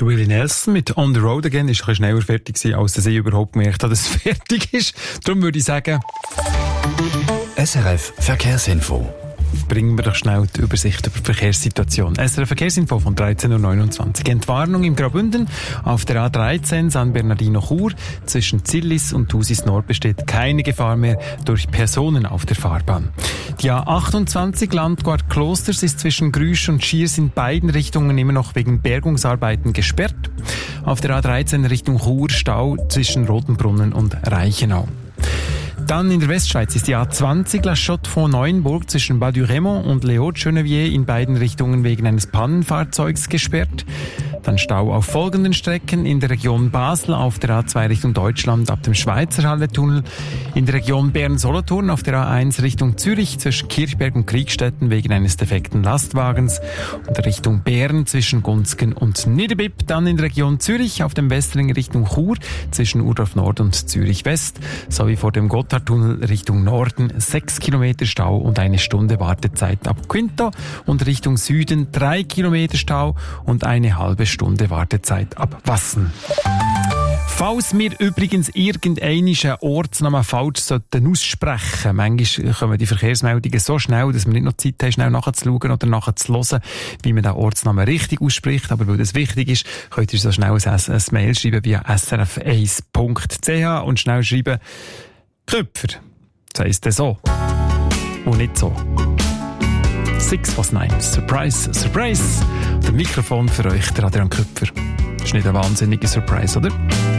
Willie Nelson mit On the Road Again ist ein bisschen schneller fertig gewesen, als dass ich überhaupt gemerkt habe, dass es fertig ist. Darum würde ich sagen... SRF Verkehrsinfo. Bringen wir doch schnell die Übersicht über die Verkehrssituation. SRF Verkehrsinfo von 13.29 Uhr. Entwarnung im Graubünden auf der A13 San Bernardino-Chur. Zwischen Zillis und Thusis Nord besteht keine Gefahr mehr durch Personen auf der Fahrbahn. Die A28 Landquart Klosters ist zwischen Grüsch und Schiers in beiden Richtungen immer noch wegen Bergungsarbeiten gesperrt. Auf der A13 Richtung Chur Stau zwischen Rotenbrunnen und Reichenau. Dann in der Westschweiz ist die A20 La Chaux-de-Fonds-Neuenburg zwischen Bas-du-Raymond und Les Hauts-de-Geneviève in beiden Richtungen wegen eines Pannenfahrzeugs gesperrt. Dann Stau auf folgenden Strecken: in der Region Basel auf der A2 Richtung Deutschland ab dem Schweizerhalle-Tunnel, in der Region Bern-Solothurn auf der A1 Richtung Zürich zwischen Kirchberg und Kriegstetten wegen eines defekten Lastwagens und Richtung Bern zwischen Gunzgen und Niederbipp, dann in der Region Zürich auf dem Westring Richtung Chur zwischen Urdorf Nord und Zürich West sowie vor dem Gotthardtunnel Richtung Norden 6 Kilometer Stau und 1 Stunde Wartezeit ab Quinto und Richtung Süden 3 Kilometer Stau und eine halbe Stunde Wartezeit ab Wassen. Falls wir übrigens irgendeinen Ortsnamen falsch aussprechen, manchmal kommen die Verkehrsmeldungen so schnell, dass wir nicht noch Zeit haben, schnell nachzuschauen oder nachzuhören, wie man den Ortsnamen richtig ausspricht. Aber weil das wichtig ist, könnt ihr so schnell ein Mail schreiben via srf1.ch und schnell schreiben Köpfer. Das heisst dann so und nicht so. 6 was 9. Surprise, Surprise. Der Mikrofon für euch, der Adrian Köpfer. Das ist nicht ein wahnsinniger Surprise, oder?